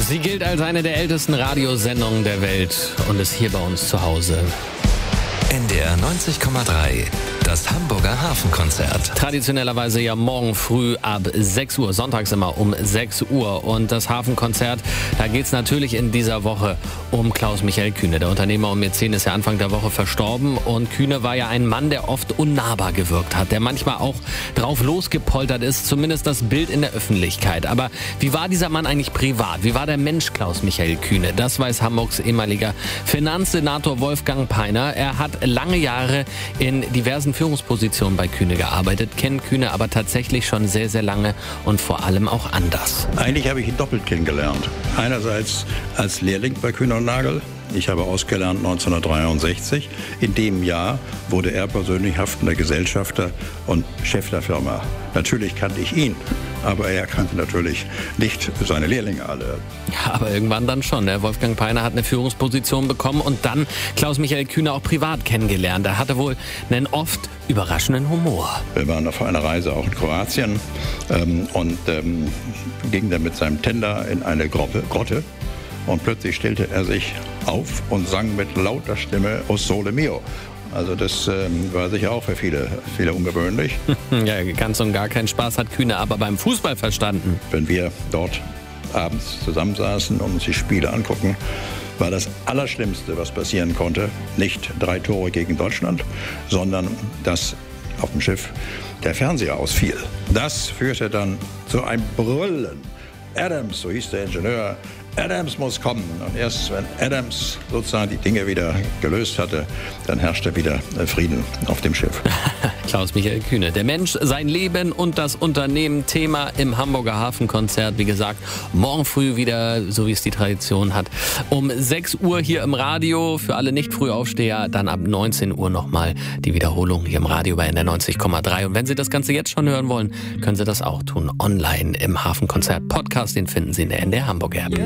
Sie gilt als eine der ältesten Radiosendungen der Welt und ist hier bei uns zu Hause. NDR 90,3, das Hamburger Hafenkonzert. Traditionellerweise ja morgen früh ab 6 Uhr, sonntags immer um 6 Uhr. Und das Hafenkonzert, da geht es natürlich in dieser Woche um Klaus-Michael Kühne. Der Unternehmer und Mäzen ist ja Anfang der Woche verstorben. Und Kühne war ja ein Mann, der oft unnahbar gewirkt hat, der manchmal auch drauf losgepoltert ist, zumindest das Bild in der Öffentlichkeit. Aber wie war dieser Mann eigentlich privat? Wie war der Mensch Klaus-Michael Kühne? Das weiß Hamburgs ehemaliger Finanzsenator Wolfgang Peiner. Er hat lange Jahre in diversen Führungspositionen bei Kühne gearbeitet, kennt Kühne aber tatsächlich schon sehr, sehr lange und vor allem auch anders. Eigentlich habe ich ihn doppelt kennengelernt. Einerseits als Lehrling bei Kühne + Nagel. Ich habe ausgelernt 1963. In dem Jahr wurde er persönlich haftender Gesellschafter und Chef der Firma. Natürlich kannte ich ihn, aber er kannte natürlich nicht seine Lehrlinge alle. Ja, aber irgendwann dann schon. Der Wolfgang Peiner hat eine Führungsposition bekommen und dann Klaus-Michael Kühne auch privat kennengelernt. Er hatte wohl einen oft überraschenden Humor. Wir waren auf einer Reise auch in Kroatien und gingen dann mit seinem Tender in eine Grotte. Und plötzlich stellte er sich auf und sang mit lauter Stimme O Sole Mio. Also das war sicher auch für viele ungewöhnlich. Ja, ganz und gar keinen Spaß hat Kühne aber beim Fußball verstanden. Wenn wir dort abends zusammensaßen und uns die Spiele angucken, war das Allerschlimmste, was passieren konnte, nicht 3 Tore gegen Deutschland, sondern dass auf dem Schiff der Fernseher ausfiel. Das führte dann zu einem Brüllen. Adams, so hieß der Ingenieur, Adams muss kommen. Und erst wenn Adams sozusagen die Dinge wieder gelöst hatte, dann herrschte wieder Frieden auf dem Schiff. Klaus-Michael Kühne. Der Mensch, sein Leben und das Unternehmen. Thema im Hamburger Hafenkonzert. Wie gesagt, morgen früh wieder, so wie es die Tradition hat, um 6 Uhr hier im Radio. Für alle Nicht-Frühaufsteher dann ab 19 Uhr nochmal die Wiederholung hier im Radio bei NDR 90,3. Und wenn Sie das Ganze jetzt schon hören wollen, können Sie das auch tun. Online im Hafenkonzert Podcast. Den finden Sie in der NDR Hamburg App.